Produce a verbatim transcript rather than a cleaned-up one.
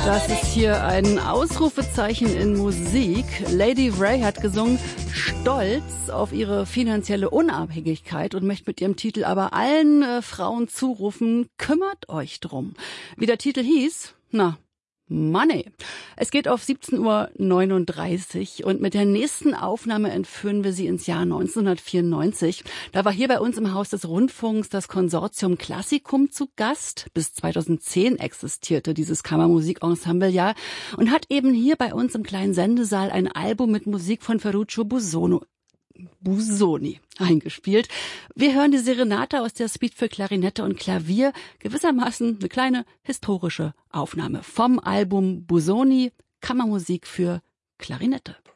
Das ist hier ein Ausrufezeichen in Musik. Lady Wray hat gesungen, stolz auf ihre finanzielle Unabhängigkeit und möchte mit ihrem Titel aber allen äh, Frauen zurufen, kümmert euch drum. Wie der Titel hieß? Na, Money. Es geht auf siebzehn Uhr neununddreißig und mit der nächsten Aufnahme entführen wir Sie ins Jahr neunzehnhundertvierundneunzig. Da war hier bei uns im Haus des Rundfunks das Konsortium Classicum zu Gast. Bis zweitausendzehn existierte dieses Kammermusikensemble ja und hat eben hier bei uns im kleinen Sendesaal ein Album mit Musik von Ferruccio Busoni. Busoni eingespielt. Wir hören die Serenata aus der Suite für Klarinette und Klavier, gewissermaßen eine kleine historische Aufnahme vom Album Busoni, Kammermusik für Klarinette.